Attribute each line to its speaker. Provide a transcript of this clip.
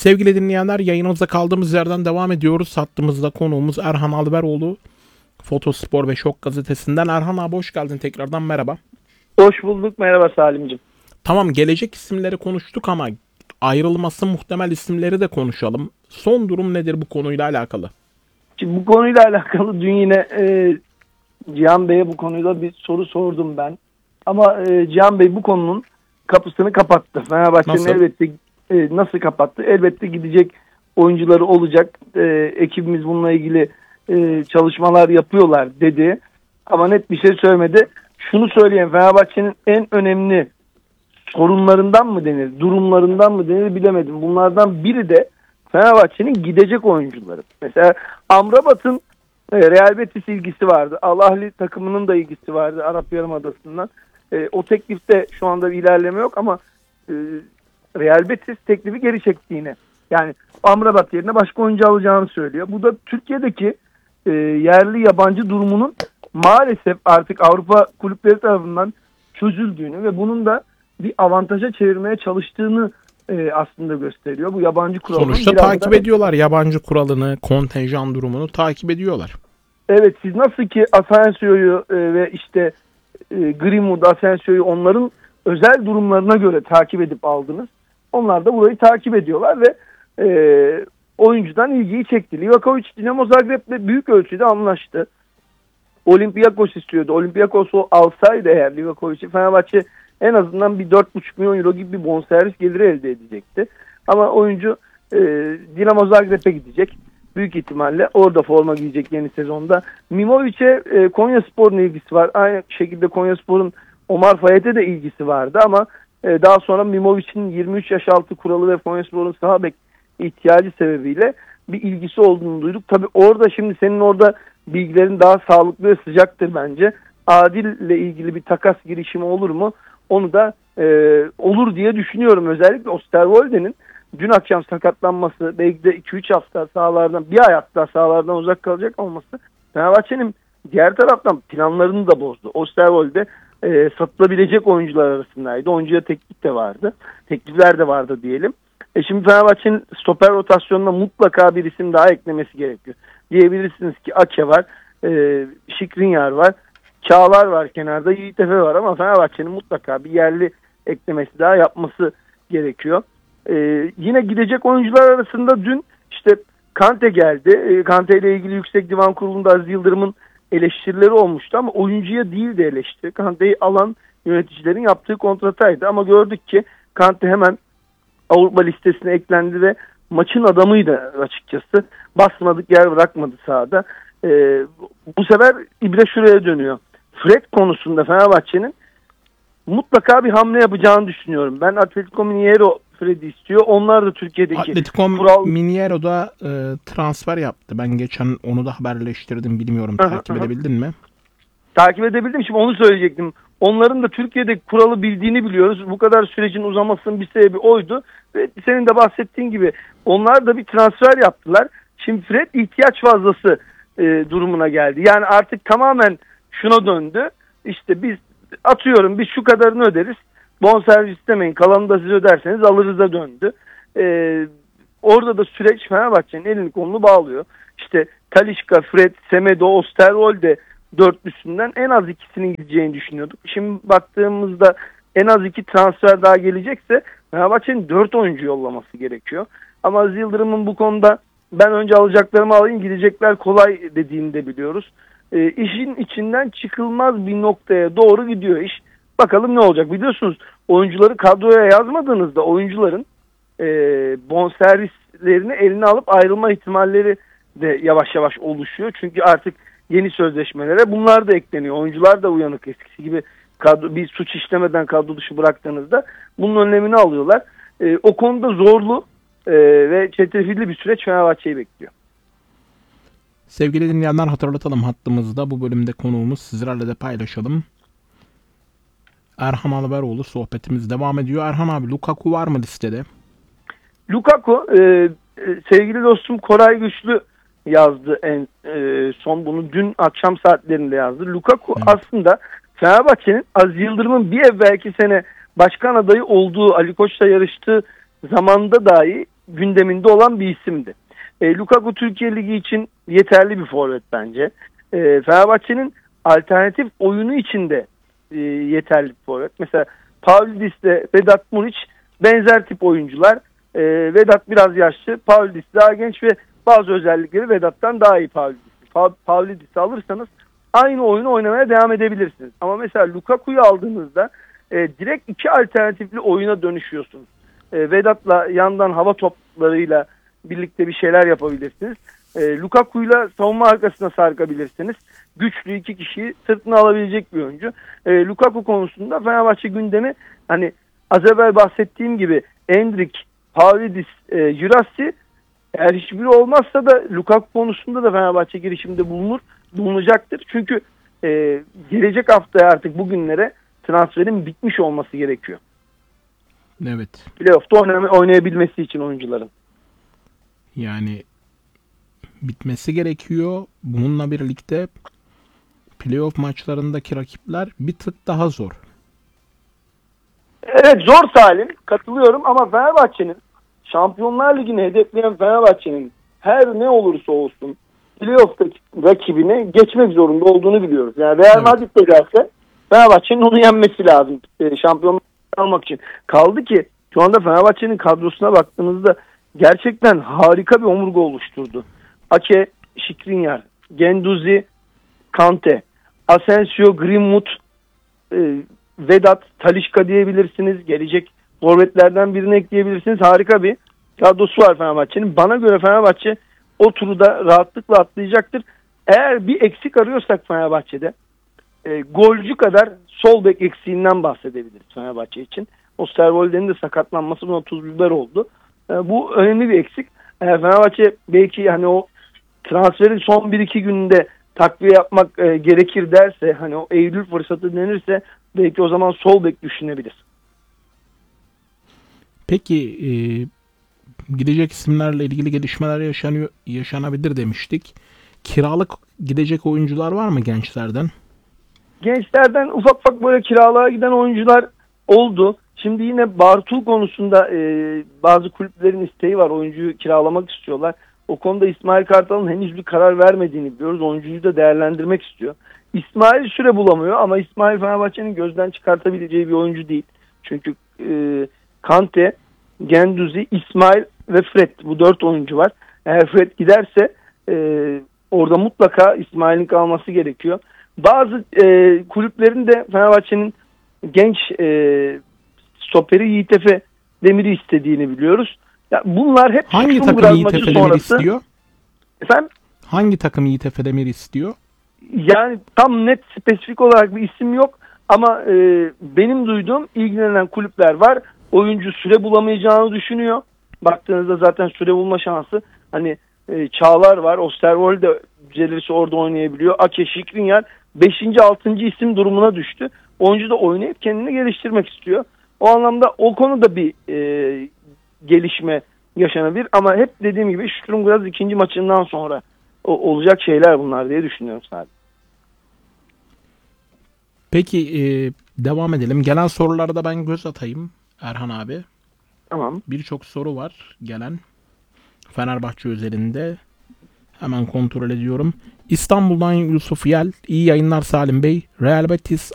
Speaker 1: Sevgili dinleyenler, yayınımıza kaldığımız yerden devam ediyoruz. Hattımızda konuğumuz Erhan Alberoğlu. Fotospor ve Şok gazetesinden. Erhan abi hoş geldin tekrardan, merhaba.
Speaker 2: Hoş bulduk, merhaba Salimciğim.
Speaker 1: Tamam, gelecek isimleri konuştuk ama ayrılması muhtemel isimleri de konuşalım. Son durum nedir bu konuyla alakalı?
Speaker 2: Şimdi bu konuyla alakalı dün yine Cihan Bey'e bu konuyla bir soru sordum ben. Ama Cihan Bey bu konunun kapısını kapattı. Fenerbahçe'nin elbette nasıl kapattı? Elbette gidecek oyuncuları olacak. Ekibimiz bununla ilgili çalışmalar yapıyorlar dedi. Ama net bir şey söylemedi. Şunu söyleyeyim, Fenerbahçe'nin en önemli sorunlarından mı denir, durumlarından mı denir bilemedim. Bunlardan biri de Fenerbahçe'nin gidecek oyuncuları. Mesela Amrabat'ın Real Betis ilgisi vardı. Al Ahly takımının da ilgisi vardı Arap Yarımadası'ndan. O teklifte şu anda bir ilerleme yok ama Real Betis teklifi geri çekti yine. Yani Amrabat yerine başka oyuncu alacağını söylüyor. Bu da Türkiye'deki yerli yabancı durumunun maalesef artık Avrupa kulüpleri tarafından çözüldüğünü ve bunun da bir avantaja çevirmeye çalıştığını aslında gösteriyor. Bu yabancı kuralını
Speaker 1: sonuçta takip ediyorlar. Yabancı kuralını, kontenjan durumunu takip ediyorlar.
Speaker 2: Evet, siz nasıl ki Asensio'yu ve işte Greenwood, Asensio'yu onların özel durumlarına göre takip edip aldınız. Onlar da burayı takip ediyorlar ve oyuncudan ilgiyi çekti. Livakovic Dinamo Zagreb'le büyük ölçüde anlaştı. Olympiakos istiyordu. Olympiakos'u alsaydı eğer Livakovic'i, Fenerbahçe en azından bir 4,5 milyon euro gibi bir bonservis geliri elde edecekti. Ama oyuncu Dinamo Zagreb'e gidecek. Büyük ihtimalle orada forma giyecek yeni sezonda. Mimovic'e Konyaspor'un ilgisi var. Aynı şekilde Konyaspor'un Omar Fayet'e de ilgisi vardı ama daha sonra Mimovic'in 23 yaş altı kuralı ve Konyaspor'un saha bek ihtiyacı sebebiyle bir ilgisi olduğunu duyduk. Tabii orada şimdi senin orada bilgilerin daha sağlıklı ve sıcaktır bence. Adil'le ilgili bir takas girişimi olur mu? Onu da olur diye düşünüyorum. Özellikle Osterwolde'nin dün akşam sakatlanması, belki de 2-3 hafta sahalardan, bir ay hatta sahalardan uzak kalacak olması Fenerbahçe'nin diğer taraftan planlarını da bozdu. Osterwolde satılabilecek oyuncular arasındaydı. Oyuncuya teklif de vardı. Teklifler de vardı diyelim. Şimdi Fenerbahçe'nin stoper rotasyonuna mutlaka bir isim daha eklemesi gerekiyor. Diyebilirsiniz ki Ake var, Skriniar var, Çağlar var kenarda, Yiğit Efe var ama Fenerbahçe'nin mutlaka bir yerli eklemesi daha yapması gerekiyor. Yine gidecek oyuncular arasında dün işte Kante geldi. Kante ile ilgili Yüksek Divan Kurulu'nda Aziz Yıldırım'ın eleştirileri olmuştu ama oyuncuya değil de eleştiri. Kante'yi alan yöneticilerin yaptığı kontrataydı ama gördük ki Kante hemen Avrupa listesine eklendi ve maçın adamıydı açıkçası. Basmadık yer bırakmadı sahada. Bu sefer ibre şuraya dönüyor. Fred konusunda Fenerbahçe'nin mutlaka bir hamle yapacağını düşünüyorum. Ben Atletico Mineiro Fred'i istiyor. Onlar da Türkiye'deki
Speaker 1: Atletico Mineiro'da transfer yaptı. Ben geçen onu da haberleştirdim. Bilmiyorum, takip edebildin mi?
Speaker 2: Takip edebildim. Şimdi onu söyleyecektim. Onların da Türkiye'de kuralı bildiğini biliyoruz. Bu kadar sürecin uzamasının bir sebebi oydu. Ve senin de bahsettiğin gibi onlar da bir transfer yaptılar. Şimdi Fred ihtiyaç fazlası durumuna geldi. Yani artık tamamen şuna döndü. İşte biz atıyorum, biz şu kadarını öderiz. Bonservis istemeyin, kalanını da siz öderseniz alırız'a döndü. Orada da süreç Fenerbahçe'nin elini kolunu bağlıyor. İşte Talisca, Fred, Semedo, Osterwolde dörtlüsünden en az ikisinin gideceğini düşünüyorduk. Şimdi baktığımızda en az 2 transfer daha gelecekse Fenerbahçe'nin 4 oyuncu yollaması gerekiyor. Ama Aziz Yıldırım'ın bu konuda ben önce alacaklarımı alayım, gidecekler kolay dediğini de biliyoruz. İşin içinden çıkılmaz bir noktaya doğru gidiyor iş. Bakalım ne olacak? Biliyorsunuz oyuncuları kadroya yazmadığınızda oyuncuların bonservislerini eline alıp ayrılma ihtimalleri de yavaş yavaş oluşuyor. Çünkü artık yeni sözleşmelere bunlar da ekleniyor. Oyuncular da uyanık, eskisi gibi bir suç işlemeden kadro dışı bıraktığınızda bunun önlemini alıyorlar. O konuda zorlu ve çetrefilli bir süreç Fenerbahçe'yi bekliyor.
Speaker 1: Sevgili dinleyenler, hatırlatalım, hattımızda bu bölümde konuğumuz, sizlerle de paylaşalım. Erhan Alberoğlu, sohbetimiz devam ediyor. Erhan abi, Lukaku var mı listede?
Speaker 2: Lukaku, sevgili dostum Koray Güçlü yazdı en son, bunu dün akşam saatlerinde yazdı. Lukaku aslında Fenerbahçe'nin Aziz Yıldırım'ın bir evvelki sene başkan adayı olduğu, Ali Koç'la yarıştığı zamanda dahi gündeminde olan bir isimdi. Lukaku Türkiye Ligi için yeterli bir forvet bence. Fenerbahçe'nin alternatif oyunu için de yeterli bir forvet. Mesela Pavlidis ile Vedat Muriç benzer tip oyuncular. Vedat biraz yaşlı, Pavlidis daha genç ve bazı özellikleri Vedat'tan daha iyi Pavlidis'i alırsanız aynı oyunu oynamaya devam edebilirsiniz. Ama mesela Lukaku'yu aldığınızda direkt iki alternatifli oyuna dönüşüyorsunuz. Vedat'la yandan hava toplarıyla birlikte bir şeyler yapabilirsiniz. Lukaku'yla savunma arkasına sarkabilirsiniz. Güçlü iki kişiyi sırtına alabilecek bir oyuncu. Lukaku konusunda Fenerbahçe gündemi hani az evvel bahsettiğim gibi Endrick, Pavlidis, Jurassi, eğer hiçbiri olmazsa da Lukaku konusunda da Fenerbahçe girişimde bulunacaktır. Çünkü gelecek haftaya artık bugünlere transferin bitmiş olması gerekiyor.
Speaker 1: Evet.
Speaker 2: Playoff'ta oynayabilmesi için oyuncuların.
Speaker 1: Yani bitmesi gerekiyor. Bununla birlikte playoff maçlarındaki rakipler bir tık daha zor.
Speaker 2: Evet, zor Salim. Katılıyorum ama Fenerbahçe'nin Şampiyonlar Ligi'ni hedefleyen Fenerbahçe'nin her ne olursa olsun playoff'taki rakibine geçmek zorunda olduğunu biliyoruz. Yani Real Madrid de gelse Fenerbahçe'nin onu yenmesi lazım şampiyonluk almak için. Kaldı ki şu anda Fenerbahçe'nin kadrosuna baktığınızda gerçekten harika bir omurga oluşturdu. Ake, Skriniar, Guendouzi, Kante, Asensio, Greenwood, Vedat, Talisca diyebilirsiniz. Gelecek forvetlerden birini ekleyebilirsiniz. Harika bir kadrosu var Fenerbahçe'nin. Bana göre Fenerbahçe o turu da rahatlıkla atlayacaktır. Eğer bir eksik arıyorsak Fenerbahçe'de golcü kadar sol bek eksiğinden bahsedebiliriz Fenerbahçe için. Osterwolde'nin de sakatlanması buna tuz biber oldu. Bu önemli bir eksik. Fenerbahçe belki hani o transferin son 1-2 gününde takviye yapmak gerekir derse, hani o Eylül fırsatı denirse belki o zaman sol bek düşünebilir.
Speaker 1: Peki gidecek isimlerle ilgili gelişmeler yaşanabilir demiştik. Kiralık gidecek oyuncular var mı gençlerden?
Speaker 2: Gençlerden ufak ufak böyle kiralığa giden oyuncular oldu. Şimdi yine Bartu konusunda bazı kulüplerin isteği var. Oyuncuyu kiralamak istiyorlar. O konuda İsmail Kartal'ın henüz bir karar vermediğini biliyoruz. Oyuncuyu da değerlendirmek istiyor. İsmail süre bulamıyor ama İsmail Fenerbahçe'nin gözden çıkartabileceği bir oyuncu değil. Çünkü Kante, Guendouzi, İsmail ve Fred, bu 4 oyuncu var. Eğer Fred giderse orada mutlaka İsmail'in kalması gerekiyor. Bazı kulüplerin de Fenerbahçe'nin genç stoperi Yiğit Efe Demir'i istediğini biliyoruz. Ya bunlar hep
Speaker 1: hangi takım Yiğit Efe Demir istiyor?
Speaker 2: Efendim?
Speaker 1: Hangi takım Yiğit Efe Demir istiyor?
Speaker 2: Yani tam net spesifik olarak bir isim yok ama benim duyduğum ilgilenen kulüpler var. Oyuncu süre bulamayacağını düşünüyor. Baktığınızda zaten süre bulma şansı hani Çağlar var. Osterwolde düzelirse orada oynayabiliyor. Ake, Skriniar 5. 6. isim durumuna düştü. Oyuncu da oynayıp kendini geliştirmek istiyor. O anlamda o konuda bir gelişme yaşanabilir ama hep dediğim gibi Sturm Graz ikinci maçından sonra olacak şeyler bunlar diye düşünüyorum sadece.
Speaker 1: Peki devam edelim. Gelen sorulara da ben göz atayım Erhan abi.
Speaker 2: Tamam.
Speaker 1: Birçok soru var gelen Fenerbahçe özelinde. Hemen kontrol ediyorum. İstanbul'dan Yusuf Yel. İyi yayınlar Salim Bey. Real Betis